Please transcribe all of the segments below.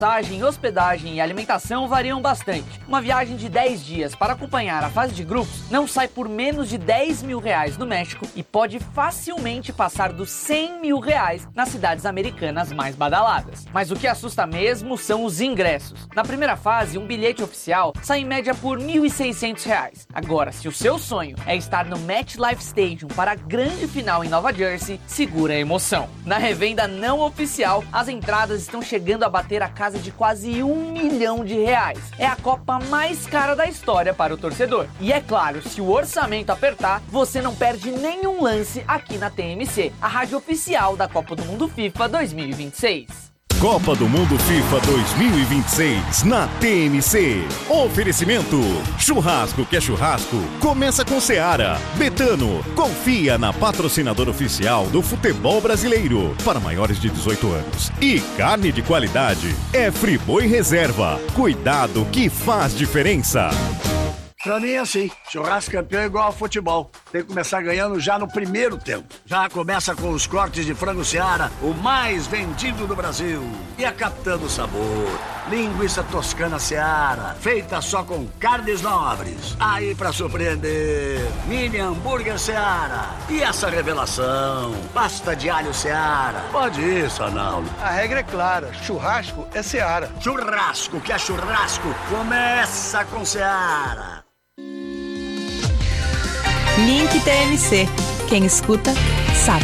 Passagem, hospedagem e alimentação variam bastante. Uma viagem de 10 dias para acompanhar a fase de grupos não sai por menos de R$10 mil no México e pode facilmente passar dos R$100 mil nas cidades americanas mais badaladas. Mas o que assusta mesmo são os ingressos. Na primeira fase, um bilhete oficial sai em média por R$1.600. Agora, se o seu sonho é estar no MetLife Stadium para a grande final em Nova Jersey, segura a emoção. Na revenda não oficial, as entradas estão chegando a bater a casa de quase R$1 milhão. É a Copa mais cara da história para o torcedor. E é claro, se o orçamento apertar, você não perde nenhum lance aqui na TMC, a rádio oficial da Copa do Mundo FIFA 2026. Copa do Mundo FIFA 2026 na TMC. Oferecimento: churrasco que é churrasco, começa com Seara. Betano, confia na patrocinadora oficial do futebol brasileiro para maiores de 18 anos. E carne de qualidade é Friboi Reserva. Cuidado que faz diferença. Pra mim é assim, churrasco campeão é igual ao futebol. Tem que começar ganhando já no primeiro tempo. Já começa com os cortes de frango Seara, o mais vendido do Brasil. E a Capitã do Sabor, linguiça toscana Seara, feita só com carnes nobres. Aí pra surpreender, mini hambúrguer Seara. E essa revelação, pasta de alho Seara. Pode ir, Sanal. A regra é clara, churrasco é Seara. Churrasco que é churrasco, começa com Seara. Link TMC. Quem escuta, sabe.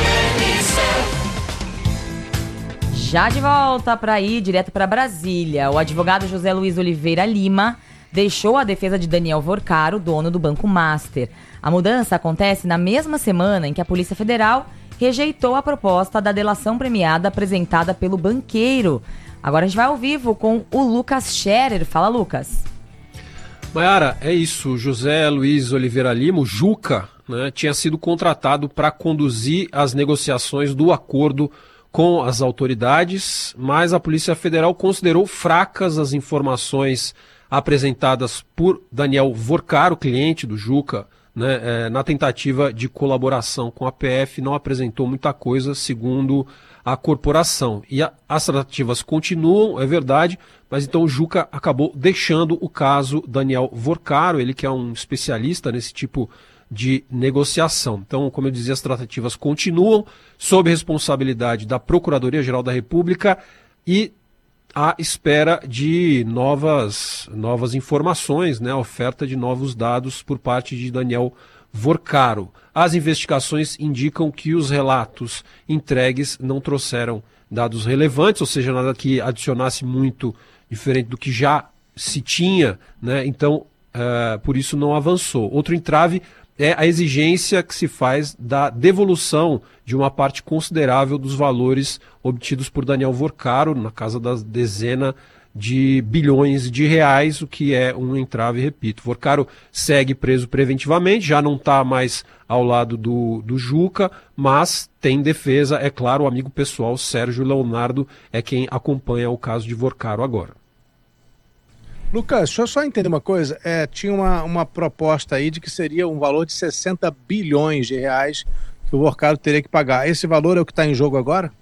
Já de volta para ir direto para Brasília, o advogado José Luiz Oliveira Lima deixou a defesa de Daniel Vorcaro, dono do Banco Master. A mudança acontece na mesma semana em que a Polícia Federal rejeitou a proposta da delação premiada apresentada pelo banqueiro. Agora a gente vai ao vivo com o Lucas Scherer. Fala, Lucas. Mayara, é isso. José Luiz Oliveira Lima, o Juca, né, tinha sido contratado para conduzir as negociações do acordo com as autoridades, mas a Polícia Federal considerou fracas as informações apresentadas por Daniel Vorcaro, cliente do Juca, né, na tentativa de colaboração com a PF. Não apresentou muita coisa, segundo a corporação. E as tratativas continuam, é verdade, mas então o Juca acabou deixando o caso Daniel Vorcaro, ele que é um especialista nesse tipo de negociação. Então, como eu dizia, as tratativas continuam sob responsabilidade da Procuradoria-Geral da República e à espera de novas informações, né, a oferta de novos dados por parte de Daniel Vorcaro. As investigações indicam que os relatos entregues não trouxeram dados relevantes, ou seja, nada que adicionasse muito diferente do que já se tinha, né? Então, por isso não avançou. Outro entrave é a exigência que se faz da devolução de uma parte considerável dos valores obtidos por Daniel Vorcaro, na casa das dezenas de bilhões de reais, o que é um entrave, repito. Vorcaro segue preso preventivamente, já não está mais ao lado do Juca, mas tem defesa, é claro, o amigo pessoal Sérgio Leonardo é quem acompanha o caso de Vorcaro agora. Lucas, deixa eu só entender uma coisa. Tinha uma proposta aí de que seria um valor de 60 bilhões de reais que o Vorcaro teria que pagar. Esse valor é o que está em jogo agora?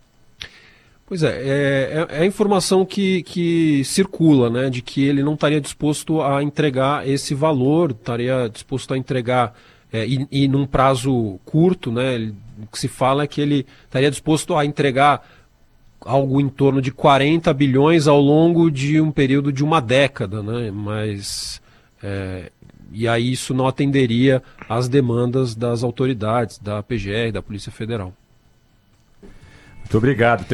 Pois é a informação que circula, né, de que ele não estaria disposto a entregar esse valor, estaria disposto a entregar e num prazo curto, né, o que se fala é que ele estaria disposto a entregar algo em torno de 40 bilhões ao longo de um período de uma década, né, mas e aí isso não atenderia às demandas das autoridades, da PGR, da Polícia Federal. Muito obrigado.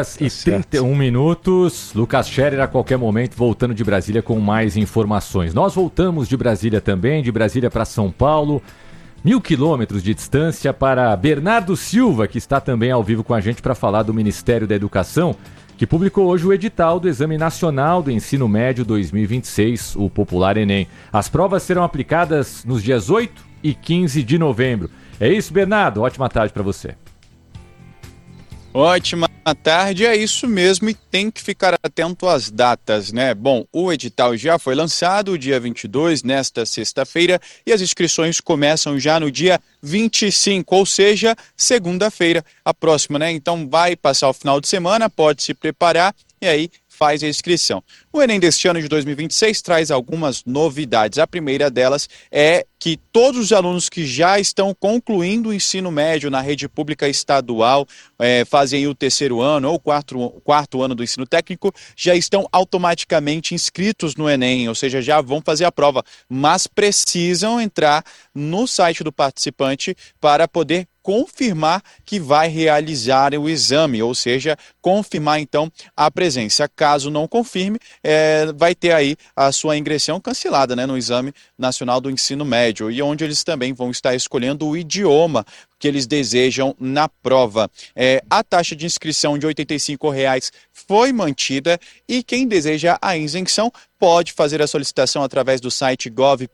3h31. Lucas Scherer, a qualquer momento, voltando de Brasília com mais informações. Nós voltamos de Brasília também, de Brasília para São Paulo. 1.000 quilômetros de distância para Bernardo Silva, que está também ao vivo com a gente para falar do Ministério da Educação, que publicou hoje o edital do Exame Nacional do Ensino Médio 2026, o popular Enem. As provas serão aplicadas nos dias 8 e 15 de novembro. É isso, Bernardo? Ótima tarde para você. Ótima tarde, é isso mesmo, e tem que ficar atento às datas, né? Bom, o edital já foi lançado dia 22, nesta sexta-feira, e as inscrições começam já no dia 25, ou seja, segunda-feira, a próxima, né? Então vai passar o final de semana, pode se preparar, e aí faz a inscrição. O Enem deste ano de 2026 traz algumas novidades. A primeira delas é que todos os alunos que já estão concluindo o ensino médio na rede pública estadual, fazem o terceiro ano ou quarto ano do ensino técnico, já estão automaticamente inscritos no Enem, ou seja, já vão fazer a prova, mas precisam entrar no site do participante para poder confirmar que vai realizar o exame, ou seja, confirmar então a presença. Caso não confirme, vai ter aí a sua ingressão cancelada, né, no Exame Nacional do Ensino Médio, e onde eles também vão estar escolhendo o idioma que eles desejam na prova. A taxa de inscrição de R$ 85,00 foi mantida e quem deseja a isenção pode fazer a solicitação através do site gov.br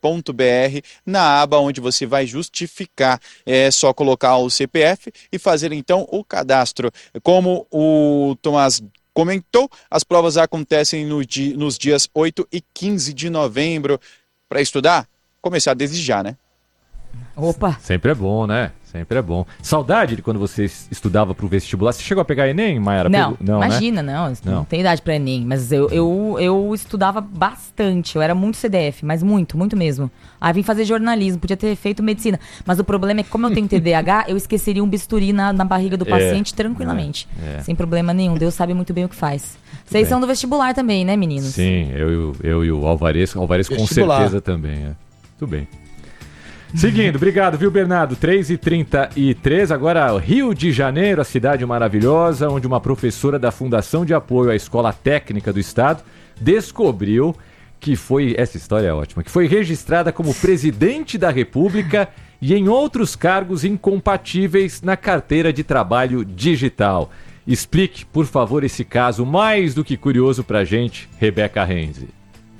na aba onde você vai justificar. É só colocar o CPF e fazer então o cadastro. Como o Tomás comentou, as provas acontecem nos dias 8 e 15 de novembro. Para estudar, começar desde já, né? Opa! Sempre é bom, né? Sempre é bom. Saudade de quando você estudava pro vestibular. Você chegou a pegar Enem, Mayara? Não, né? imagina, não tem idade pra Enem. Mas eu estudava bastante. Eu era muito CDF, mas muito mesmo. Aí vim fazer jornalismo, podia ter feito medicina. Mas o problema é que como eu tenho TDAH, eu esqueceria um bisturi na barriga do paciente tranquilamente. Sem problema nenhum. Deus sabe muito bem o que faz. Vocês são do vestibular também, né, meninos? Sim, eu e o Alvarez. O Alvarez com certeza também. Tudo bem. Seguindo, obrigado, viu, Bernardo? 3h33, agora Rio de Janeiro, a cidade maravilhosa, onde uma professora da Fundação de Apoio à Escola Técnica do Estado descobriu que essa história é ótima, que foi registrada como presidente da República e em outros cargos incompatíveis na carteira de trabalho digital. Explique, por favor, esse caso mais do que curioso pra gente, Rebeca Renzi.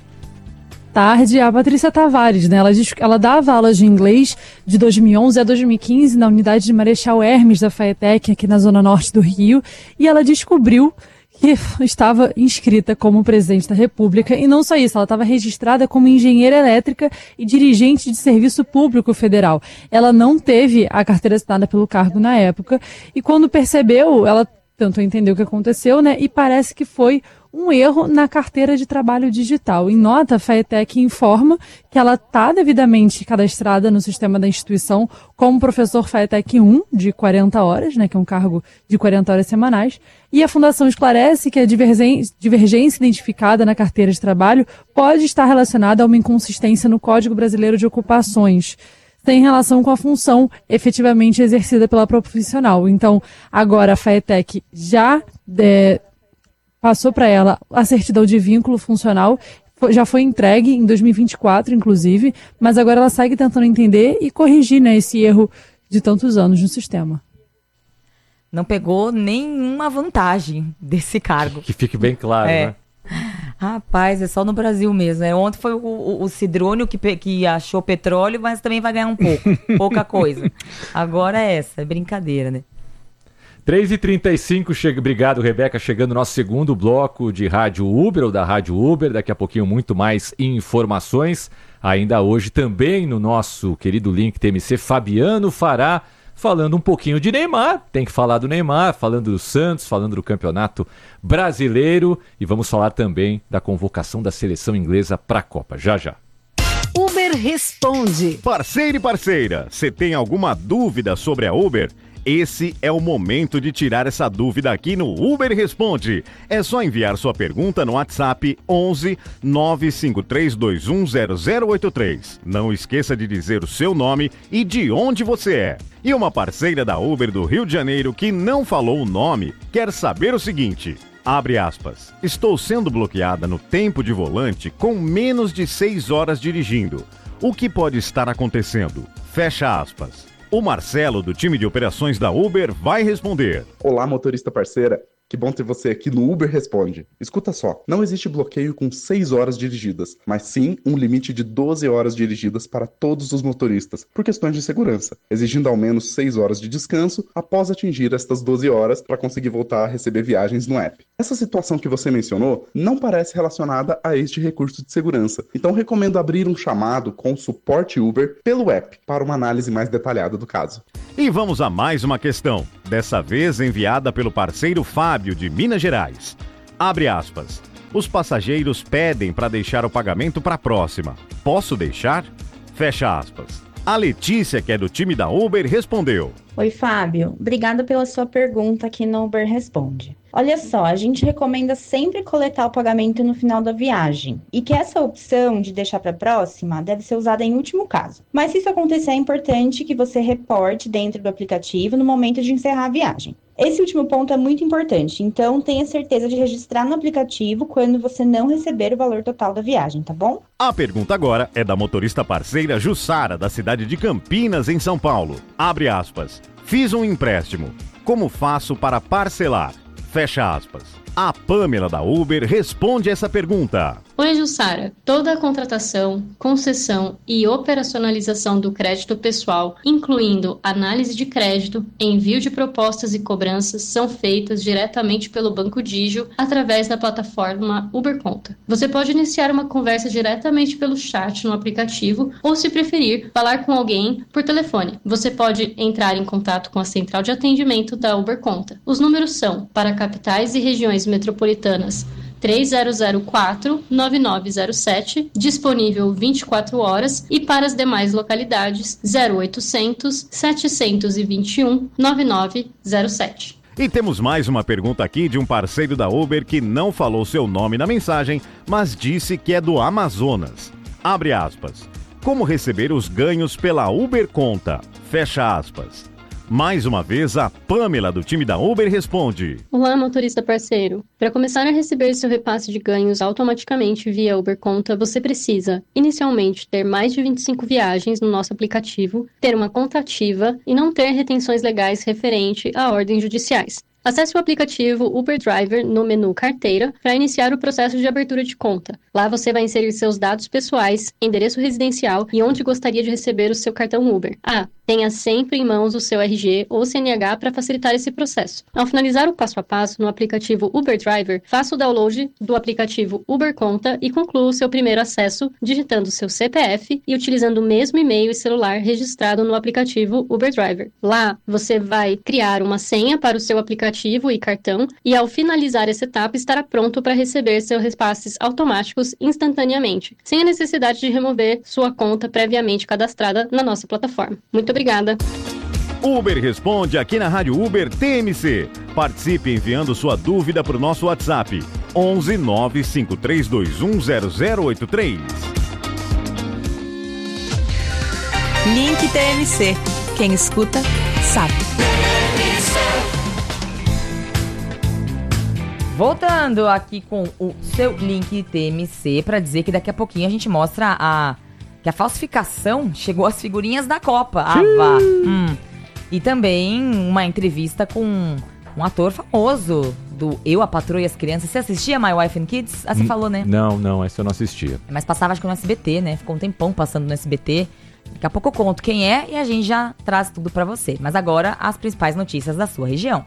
Tarde, a Patrícia Tavares, né? Ela dava aulas de inglês de 2011 a 2015 na unidade de Marechal Hermes da FATEC, aqui na zona norte do Rio, e ela descobriu que estava inscrita como presidente da República, e não só isso, ela estava registrada como engenheira elétrica e dirigente de serviço público federal. Ela não teve a carteira assinada pelo cargo na época, e quando percebeu, ela tentou entender o que aconteceu, né? E parece que foi um erro na carteira de trabalho digital. Em nota, a FATEC informa que ela está devidamente cadastrada no sistema da instituição como professor FATEC 1, de 40 horas, né, que é um cargo de 40 horas semanais, e a Fundação esclarece que a divergência identificada na carteira de trabalho pode estar relacionada a uma inconsistência no Código Brasileiro de Ocupações, tem relação com a função efetivamente exercida pela profissional. Então, agora a FATEC já passou para ela a certidão de vínculo funcional, já foi entregue em 2024, inclusive, mas agora ela segue tentando entender e corrigir, né, esse erro de tantos anos no sistema. Não pegou nenhuma vantagem desse cargo. Que fique bem claro, né? Rapaz, é só no Brasil mesmo. Ontem foi o Cidrônio que achou petróleo, mas também vai ganhar um pouco. Pouca coisa. Agora é brincadeira, né? 3h35, obrigado, Rebeca, chegando no nosso segundo bloco de Rádio Uber, ou da Rádio Uber, daqui a pouquinho muito mais informações, ainda hoje também no nosso querido Link TMC, Fabiano Fará, falando um pouquinho de Neymar, tem que falar do Neymar, falando do Santos, falando do Campeonato Brasileiro, e vamos falar também da convocação da seleção inglesa para a Copa, já. Uber Responde. Parceiro e parceira, você tem alguma dúvida sobre a Uber? Esse é o momento de tirar essa dúvida aqui no Uber Responde. É só enviar sua pergunta no WhatsApp 11 953210083. Não esqueça de dizer o seu nome e de onde você é. E uma parceira da Uber do Rio de Janeiro que não falou o nome quer saber o seguinte... Abre aspas. Estou sendo bloqueada no tempo de volante com menos de 6 horas dirigindo. O que pode estar acontecendo? Fecha aspas. O Marcelo, do time de operações da Uber, vai responder. Olá, motorista parceira. Que bom ter você aqui no Uber Responde. Escuta só, não existe bloqueio com 6 horas dirigidas, mas sim um limite de 12 horas dirigidas para todos os motoristas, por questões de segurança, exigindo ao menos 6 horas de descanso após atingir estas 12 horas para conseguir voltar a receber viagens no app. Essa situação que você mencionou não parece relacionada a este recurso de segurança, então recomendo abrir um chamado com o suporte Uber pelo app para uma análise mais detalhada do caso. E vamos a mais uma questão, dessa vez enviada pelo parceiro Fábio, de Minas Gerais. Abre aspas. Os passageiros pedem para deixar o pagamento para a próxima. Posso deixar? Fecha aspas. A Letícia, que é do time da Uber, respondeu: Oi, Fábio. Obrigada pela sua pergunta aqui no Uber Responde. Olha só, a gente recomenda sempre coletar o pagamento no final da viagem e que essa opção de deixar para a próxima deve ser usada em último caso. Mas se isso acontecer, é importante que você reporte dentro do aplicativo no momento de encerrar a viagem. Esse último ponto é muito importante, então tenha certeza de registrar no aplicativo quando você não receber o valor total da viagem, tá bom? A pergunta agora é da motorista parceira Jussara, da cidade de Campinas, em São Paulo. Abre aspas. Fiz um empréstimo. Como faço para parcelar? Fecha aspas. A Pamela da Uber responde essa pergunta. Oi, Jussara. Toda a contratação, concessão e operacionalização do crédito pessoal, incluindo análise de crédito, envio de propostas e cobranças, são feitas diretamente pelo Banco Digio através da plataforma Uber Conta. Você pode iniciar uma conversa diretamente pelo chat no aplicativo ou, se preferir, falar com alguém por telefone. Você pode entrar em contato com a central de atendimento da Uber Conta. Os números são, para capitais e regiões metropolitanas, 3004-9907, disponível 24 horas, e para as demais localidades, 0800-721-9907. E temos mais uma pergunta aqui de um parceiro da Uber que não falou seu nome na mensagem, mas disse que é do Amazonas. Abre aspas. Como receber os ganhos pela Uber Conta? Fecha aspas. Mais uma vez, a Pamela, do time da Uber, responde. Olá, motorista parceiro. Para começar a receber seu repasse de ganhos automaticamente via Uber Conta, você precisa, inicialmente, ter mais de 25 viagens no nosso aplicativo, ter uma conta ativa e não ter retenções legais referente a ordens judiciais. Acesse o aplicativo Uber Driver no menu Carteira para iniciar o processo de abertura de conta. Lá você vai inserir seus dados pessoais, endereço residencial e onde gostaria de receber o seu cartão Uber. Tenha sempre em mãos o seu RG ou CNH para facilitar esse processo. Ao finalizar o passo a passo no aplicativo Uber Driver, faça o download do aplicativo Uber Conta e conclua o seu primeiro acesso digitando seu CPF e utilizando o mesmo e-mail e celular registrado no aplicativo Uber Driver. Lá, você vai criar uma senha para o seu aplicativo e cartão e, ao finalizar essa etapa, estará pronto para receber seus repasses automáticos instantaneamente, sem a necessidade de remover sua conta previamente cadastrada na nossa plataforma. Muito obrigada. Uber Responde aqui na Rádio Uber TMC. Participe enviando sua dúvida para o nosso WhatsApp 11 95321 0083. Link TMC. Quem escuta, sabe. Voltando aqui com o seu Link TMC para dizer que daqui a pouquinho a gente mostra que a falsificação chegou às figurinhas da Copa. E também uma entrevista com um ator famoso do Eu, a Patroa e as Crianças. Você assistia My Wife and Kids? Você falou, né? Não, essa eu não assistia. Mas passava, acho que no SBT, né? Ficou um tempão passando no SBT. Daqui a pouco eu conto quem é e a gente já traz tudo pra você. Mas agora, as principais notícias da sua região.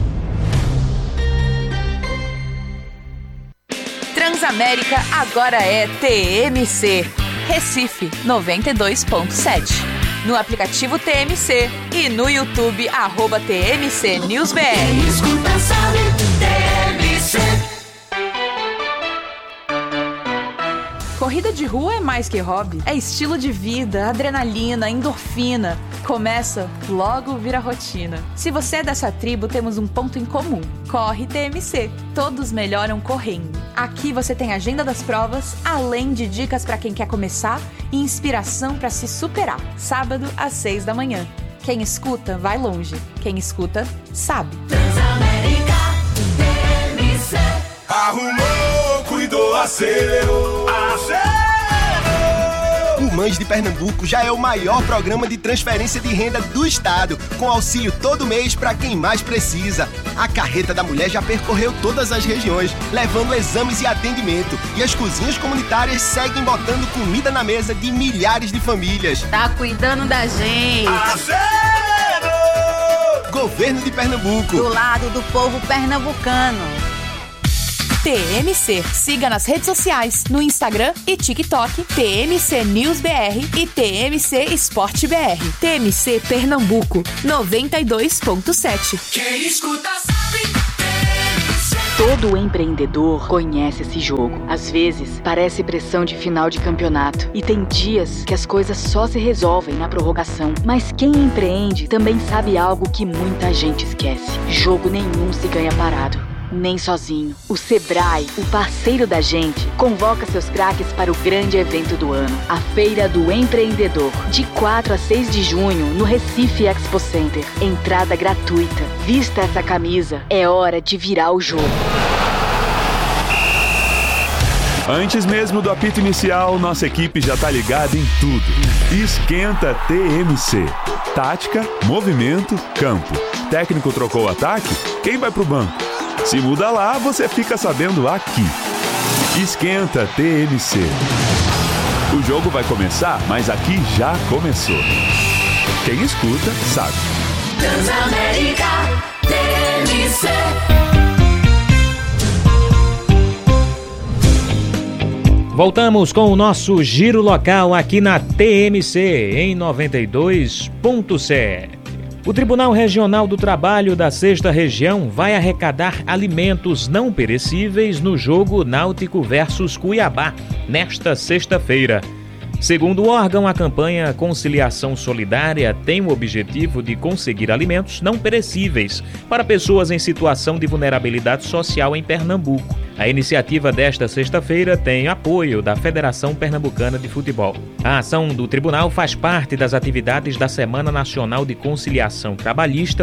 Transamérica agora é TMC. Recife 92.7. No aplicativo TMC e no YouTube @TMC News BR. Escuta, sabe, TMC. Corrida de rua é mais que hobby. É estilo de vida, adrenalina, endorfina. Começa, logo vira rotina. Se você é dessa tribo, temos um ponto em comum. Corre TMC. Todos melhoram correndo. Aqui você tem agenda das provas, além de dicas para quem quer começar e inspiração para se superar. Sábado às 6 da manhã. Quem escuta, vai longe. Quem escuta, sabe. Transamérica, TMC. Arrumou, cuidou, acelerou. O Mães de Pernambuco já é o maior programa de transferência de renda do estado, com auxílio todo mês para quem mais precisa. A Carreta da Mulher já percorreu todas as regiões, levando exames e atendimento. E as cozinhas comunitárias seguem botando comida na mesa de milhares de famílias. Tá cuidando da gente. Governo de Pernambuco. Do lado do povo pernambucano. TMC. Siga nas redes sociais, no Instagram e TikTok, TMC News BR e TMC Esporte BR. TMC Pernambuco, 92.7. Quem escuta sabe, TMC. Todo empreendedor conhece esse jogo. Às vezes, parece pressão de final de campeonato. E tem dias que as coisas só se resolvem na prorrogação. Mas quem empreende também sabe algo que muita gente esquece. Jogo nenhum se ganha parado, nem sozinho. O Sebrae, o parceiro da gente, convoca seus craques para o grande evento do ano, a Feira do Empreendedor, de 4 a 6 de junho, no Recife Expo Center. Entrada gratuita. Vista essa camisa, é hora de virar o jogo. Antes mesmo do apito inicial, nossa equipe já tá ligada em tudo. Esquenta TMC. Tática, movimento, campo. Técnico trocou o ataque? Quem vai pro banco? Se muda lá, você fica sabendo aqui. Esquenta TMC. O jogo vai começar, mas aqui já começou. Quem escuta, sabe. Transamérica TMC. Voltamos com o nosso giro local aqui na TMC, em 92.7. O Tribunal Regional do Trabalho da 6ª Região vai arrecadar alimentos não perecíveis no jogo Náutico versus Cuiabá, nesta sexta-feira. Segundo o órgão, a campanha Conciliação Solidária tem o objetivo de conseguir alimentos não perecíveis para pessoas em situação de vulnerabilidade social em Pernambuco. A iniciativa desta sexta-feira tem apoio da Federação Pernambucana de Futebol. A ação do tribunal faz parte das atividades da Semana Nacional de Conciliação Trabalhista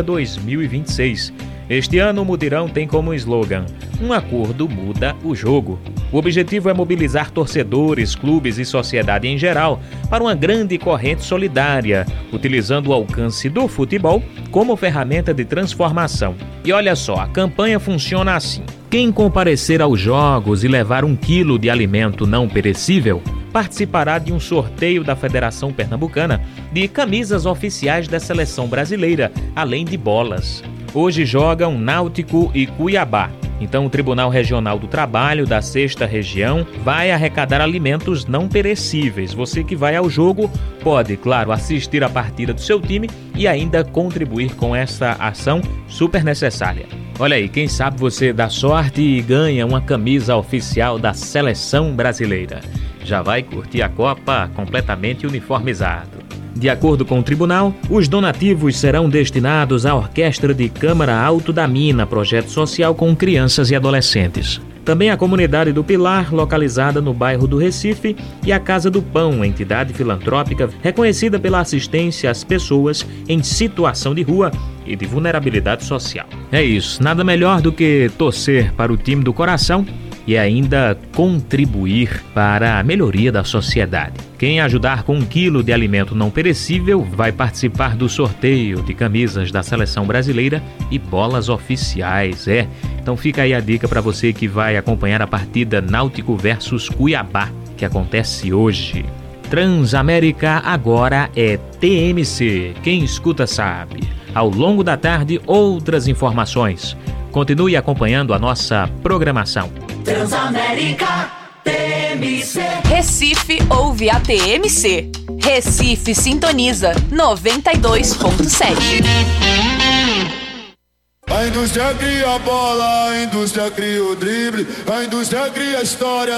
2026. Este ano, o mutirão tem como slogan: um acordo muda o jogo. O objetivo é mobilizar torcedores, clubes e sociedade em geral para uma grande corrente solidária, utilizando o alcance do futebol como ferramenta de transformação. E olha só, a campanha funciona assim: quem comparecer aos jogos e levar 1 quilo de alimento não perecível participará de um sorteio da Federação Pernambucana de camisas oficiais da seleção brasileira, além de bolas. Hoje jogam Náutico e Cuiabá. Então o Tribunal Regional do Trabalho da 6ª Região vai arrecadar alimentos não perecíveis. Você que vai ao jogo pode, claro, assistir a partida do seu time e ainda contribuir com essa ação super necessária. Olha aí, quem sabe você dá sorte e ganha uma camisa oficial da seleção brasileira. Já vai curtir a Copa completamente uniformizado. De acordo com o tribunal, os donativos serão destinados à Orquestra de Câmara Alto da Mina, projeto social com crianças e adolescentes. Também a Comunidade do Pilar, localizada no bairro do Recife, e a Casa do Pão, entidade filantrópica reconhecida pela assistência às pessoas em situação de rua e de vulnerabilidade social. É isso, nada melhor do que torcer para o time do coração e ainda contribuir para a melhoria da sociedade. Quem ajudar com 1 quilo de alimento não perecível vai participar do sorteio de camisas da seleção brasileira e bolas oficiais. Então fica aí a dica para você que vai acompanhar a partida Náutico versus Cuiabá, que acontece hoje. Transamérica agora é TMC. Quem escuta sabe. Ao longo da tarde, outras informações. Continue acompanhando a nossa programação. Transamérica TMC. Recife ouve a TMC. Recife sintoniza 92.7. A indústria cria a bola, a indústria cria o drible, a indústria cria a história.